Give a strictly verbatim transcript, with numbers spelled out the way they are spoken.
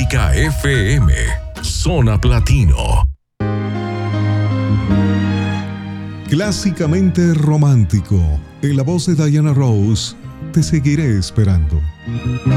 Acústica F M, Zona Platino. Clásicamente romántico, en la voz de Diana Ross, Te seguiré esperando.